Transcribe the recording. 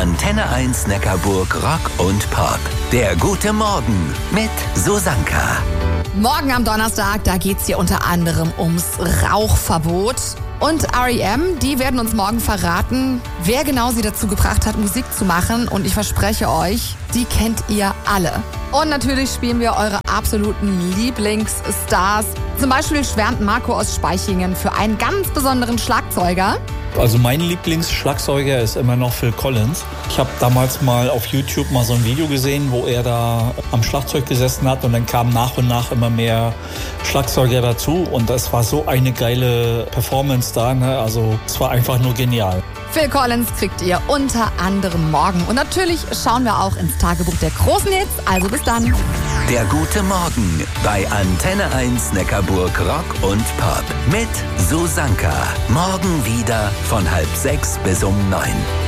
Antenne 1 Neckarburg Rock und Pop. Der gute Morgen mit Susanka. Morgen am Donnerstag, da geht's hier unter anderem ums Rauchverbot. Und R.E.M., die werden uns morgen verraten, wer genau sie dazu gebracht hat, Musik zu machen. Und ich verspreche euch, die kennt ihr alle. Und natürlich spielen wir eure absoluten Lieblingsstars. Zum Beispiel schwärmt Marco aus Spaichingen für einen ganz besonderen Schlagzeuger. Also mein Lieblingsschlagzeuger ist immer noch Phil Collins. Ich habe damals mal auf YouTube so ein Video gesehen, wo er da am Schlagzeug gesessen hat und dann kamen nach und nach immer mehr Schlagzeuger dazu und das war so eine geile Performance da, ne? Also es war einfach nur genial. Phil Collins kriegt ihr unter anderem morgen. Und natürlich schauen wir auch ins Tagebuch der großen Hits. Also bis dann. Der gute Morgen bei Antenne 1 Neckarburg Rock und Pop mit Susanka. Morgen wieder von 5:30 bis um 9.